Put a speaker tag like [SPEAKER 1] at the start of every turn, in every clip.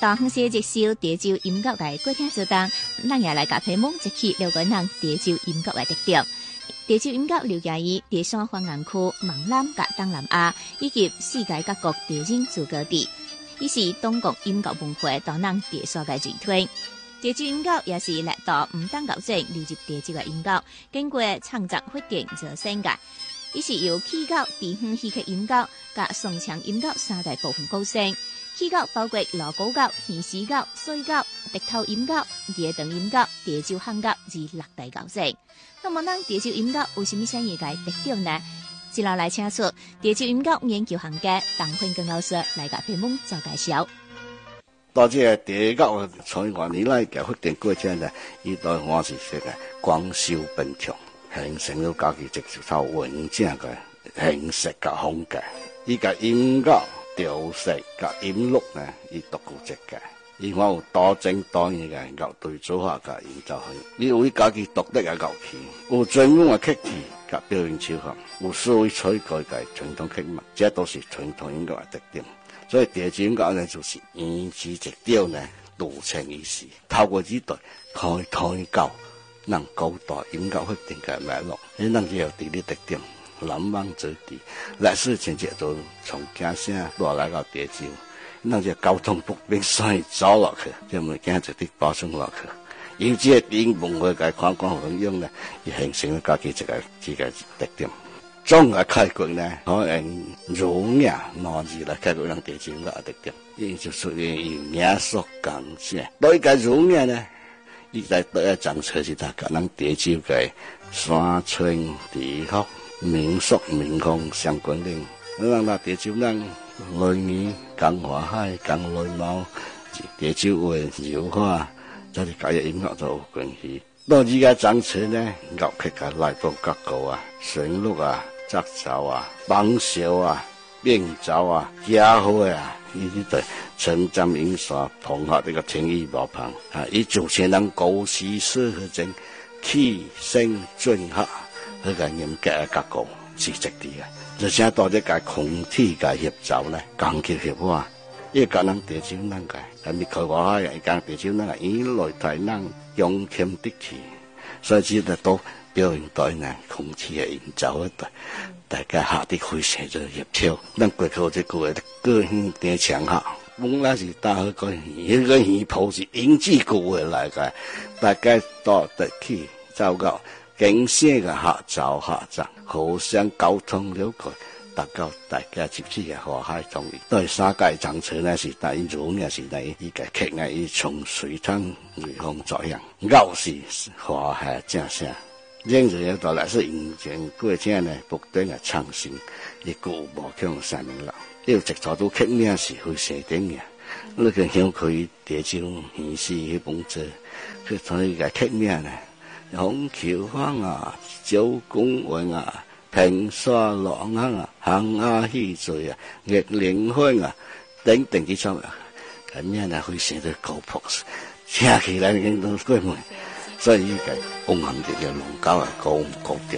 [SPEAKER 1] 到乡西接受潮州音乐嘅歌听做当，咱也来甲题目一起了解咱潮州音乐嘅特点。潮州音乐流行于潮汕方言区、闽南甲东南亚以及世界各国潮人祖各地，伊是中国音乐文化导咱潮汕嘅全推。潮州音乐也是历到唔当校正流入潮州嘅音乐，经过创作发展做升格。伊是由曲调、地方戏曲音乐、甲宋腔音乐三大部分构成。曲调包括锣鼓乐、戏诗乐、水乐、笛头音乐、夜灯音乐、潮州汉乐及六大构成。那么，咱潮州音乐有甚么啥嘢嘅特点呢？接落来请出潮州音乐研究行家邓坤根老师来甲题目做介绍。
[SPEAKER 2] 到这个第九从外年来嘅发展过程呢，伊对我是说嘅广修奔强，形成了家己一套完整嘅形式甲风格。伊嘅音乐调式甲音律呢，伊独具一格。伊我有多种多样嘅乐队组合甲演奏去，伊有伊家己独特嘅乐器，有专门嘅曲器甲表演手法，有所谓采改嘅传统曲目，这都是传统音乐嘅特点。所以潮州音乐呢，就是言之一调呢，独成一时。透过这代开教，让高大音乐发展嘅脉络，你能有地理特点，南往走地，历史情节就从家乡落来到潮州，那就交通不便，所以走落去，就物件就得保存落去。因这点文化嘅观光运用呢，亦形成了家己一个特点。总嘅开国呢，可能儒雅拿字来开国人潮州音乐特点，伊就属于以名所讲些。对个儒雅呢，伊在对政策是他甲咱潮州嘅山川地壳、民俗民风相关联。咱那潮州人雷语、讲华海、讲雷貌，潮州话、柔化，这是甲音乐都有关系。到而家政策呢，乐器嘅来自各国啊，旋律啊。杂奏啊、邦韶啊、变奏啊、家伙啊，伊啲对称赞音刷同学这个情意无旁啊，伊主持人高时适合整气声俊合，迄个严格嘅结构是直啲嘅，而且到这个空气嘅协奏呢，钢琴协和，伊个人潮州人嘅，係咪佢話係講潮州人以來台人用腔的氣，所以知得到。表演台呢，空气嘅营造一大家下啲非常之協調。咱過去這個個戲電場下，本來是打嗰個戲，個戲譜是引自古嘅嚟嘅，大家多得去走到景色嘅下走下站，互相溝通了解，大家接觸嘅和諧同意。對三界政策呢是大儒嘅是大依個劇呢，以從水灘為風作用，牛是和諧正聲。現在到來是引進過程呢，不斷嘅創新，亦固無強三年啦。呢個直頭都劇名是會寫定嘅，呢個向佢潮州戲詩去幫助，佢同呢個劇名呢，虹橋坊啊、周公園啊、平沙浪啊、行啊戲罪啊、月靈香啊等等啲種啊，咁樣呢會寫到高樸，聽起來已經都鬼門。所以呢個風行嘅龍角係高調。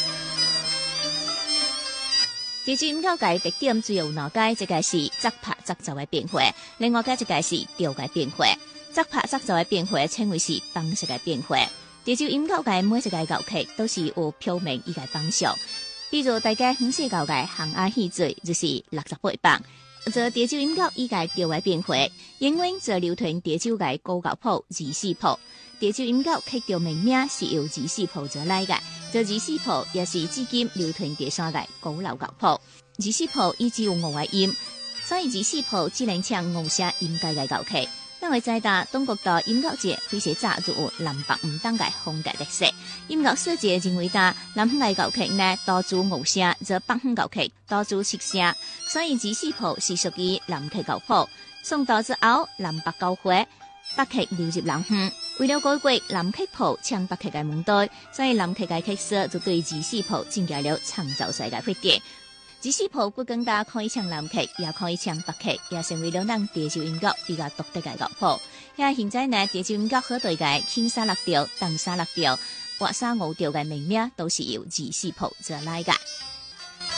[SPEAKER 1] 潮州音樂嘅特點主要有兩個，一個是節拍節奏嘅變化，另外一個是調嘅變化。節拍節奏嘅變化稱為是方式嘅變化。潮州音樂嘅每一個樂器都是有標明伊個方向，比如大家響細教嘅行啊戲罪就是68磅。做潮州音樂伊個調嘅變化，因為做流傳潮州嘅高教譜、二四譜。潮州音樂曲調命名是由二四譜做來嘅，做二四譜也是至今流傳潮汕嘅高流教譜。二四譜伊只有5個音，所以二四譜只能唱5聲音階嘅樂器。咱會知道中國嘅音樂節非常早就有南北唔同嘅風格特色。音樂世界認為到南方嘅樂器呢多做5聲，則北方樂器多做7聲，所以二四譜是屬於南曲教譜。宋代之後，南北交會。北曲流入南方，為了改過南曲譜唱北曲嘅門對，所以南曲嘅曲色就對二四譜增加了創造性嘅發展。二四譜不僅大可以唱南曲，也可以唱北曲，也成為了咱潮州音樂比較獨特嘅樂譜。現在呢，潮州音樂好多嘅輕沙六調、重沙六調、或沙五調嘅命名，都是由二四譜做來嘅。